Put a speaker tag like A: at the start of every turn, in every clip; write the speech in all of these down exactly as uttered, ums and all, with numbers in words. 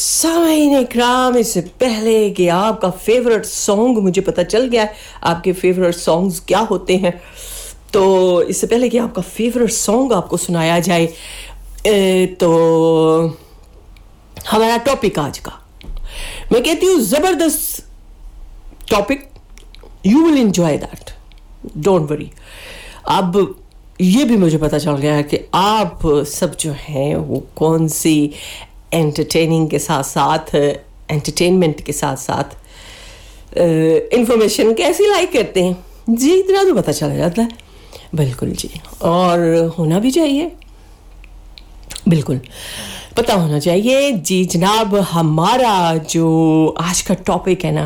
A: सामईन इकराम, इससे पहले कि आपका फेवरेट सॉन्ग, मुझे पता चल गया है आपके फेवरेट सॉन्ग्स क्या होते हैं, तो इससे पहले कि आपका फेवरेट सॉन्ग आपको सुनाया जाए, ए, तो हमारा टॉपिक आज का, मैं कहती हूँ ज़बरदस्त topic, you will enjoy that, don't worry. अब ये भी मुझे पता चल गया है कि आप सब जो हैं वो कौन सी एंटरटेनिंग के साथ साथ एंटरटेनमेंट के साथ साथ इंफॉर्मेशन कैसी लाइक करते हैं जी, इतना तो पता चल जाता है। बिल्कुल जी, और होना भी चाहिए, बिल्कुल पता होना चाहिए जी जनाब। हमारा जो आज का टॉपिक है ना,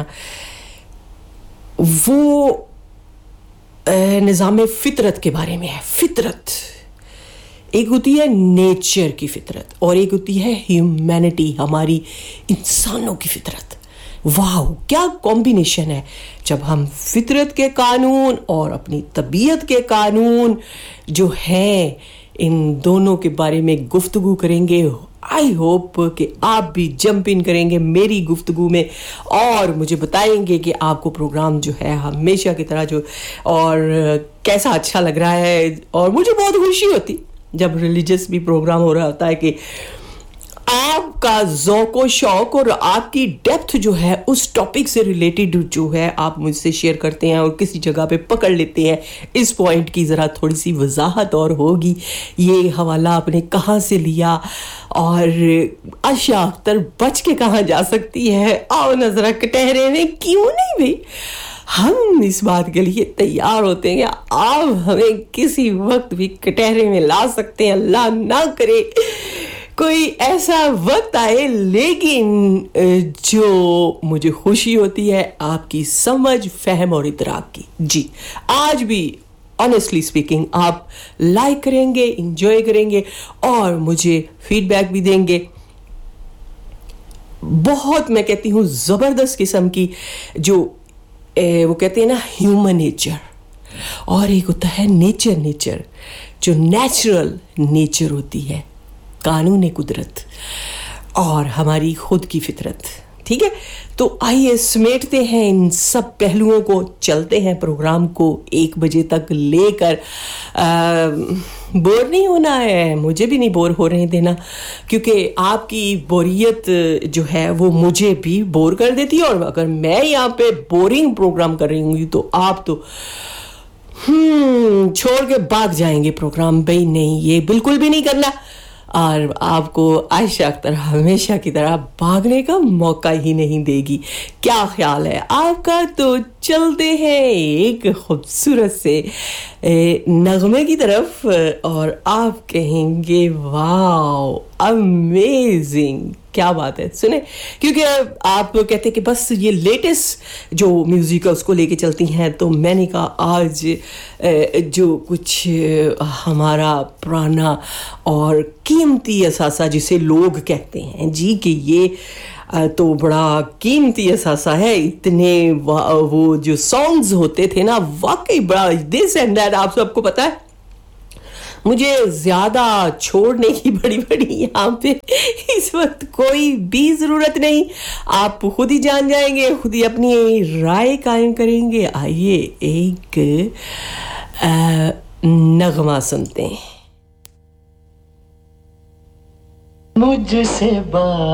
A: वो निज़ाम फितरत के बारे में है। फितरत एक होती है नेचर की फितरत और एक होती है ह्यूमैनिटी, हमारी इंसानों की फितरत। वाह, क्या कॉम्बिनेशन है। जब हम फितरत के कानून और अपनी तबीयत के कानून जो हैं, इन दोनों के बारे में गुफ्तगू करेंगे। आई होप कि आप भी जंप इन करेंगे मेरी गुफ्तगू में और मुझे बताएंगे कि आपको प्रोग्राम जो है हमेशा की तरह जो और कैसा अच्छा लग रहा है। और मुझे बहुत खुशी होती जब रिलीजियस भी प्रोग्राम हो रहा होता है कि आपका ज़ौक़ व शौक़ और आपकी डेप्थ जो है उस टॉपिक से रिलेटेड जो है आप मुझसे शेयर करते हैं और किसी जगह पे पकड़ लेते हैं। इस पॉइंट की ज़रा थोड़ी सी वजाहत और होगी, ये हवाला आपने कहाँ से लिया और आशा अख्तर बच के कहाँ जा सकती है। आओ नजरा कटहरे में, क्यों नहीं भाई, हम इस बात के लिए तैयार होते हैं कि आप हमें किसी वक्त भी कटहरे में ला सकते हैं। अल्लाह ना करे कोई ऐसा वक्त आए, लेकिन जो मुझे खुशी होती है आपकी समझ, फहम और इदराक की। जी, आज भी ऑनेस्टली स्पीकिंग आप लाइक करेंगे, इंजॉय करेंगे और मुझे फीडबैक भी देंगे। बहुत, मैं कहती हूँ ज़बरदस्त किस्म की जो ए, वो कहते हैं ना ह्यूमन नेचर, और एक होता है नेचर नेचर जो नेचुरल नेचर होती है, कानून कुदरत और हमारी खुद की फितरत। ठीक है, तो आइए समेटते हैं इन सब पहलुओं को, चलते हैं प्रोग्राम को एक बजे तक लेकर। बोर नहीं होना है, मुझे भी नहीं बोर हो रहे देना, क्योंकि आपकी बोरियत जो है वो मुझे भी बोर कर देती है। और अगर मैं यहाँ पे बोरिंग प्रोग्राम कर रही हूँ तो आप तो हम्म छोड़ के भाग जाएंगे प्रोग्राम। भाई नहीं, ये बिल्कुल भी नहीं करना, और आपको आयशा अख्तर हमेशा की तरह भागने का मौका ही नहीं देगी। क्या ख्याल है आपका? तो चलते हैं एक खूबसूरत से नगमे की तरफ और आप कहेंगे वाह अमेजिंग, क्या बात है। सुने, क्योंकि आप कहते हैं कि बस ये लेटेस्ट जो म्यूज़िक है उसको लेके चलती हैं, तो मैंने कहा आज जो कुछ हमारा पुराना और कीमती असासा जिसे लोग कहते हैं जी कि ये तो बड़ा कीमती असासा है, इतने वो जो सॉन्ग्स होते थे ना, वाकई बड़ा दिस एंड दैट, आप सबको पता है। मुझे ज़्यादा छोड़ने की बड़ी बड़ी यहाँ पे इस वक्त कोई भी ज़रूरत नहीं, आप खुद ही जान जाएंगे, खुद ही अपनी राय कायम करेंगे। आइए एक आ, नगमा सुनते हैं। मुझसे बात